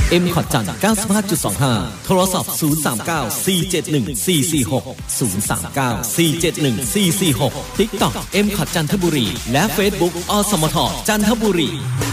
M ขอดจันทร์ 95.25 โทรศัพท์ 039-471-446 039-471-446 TikTok M ขอดจันทบุรีและ Facebook อสมทจันทบุรี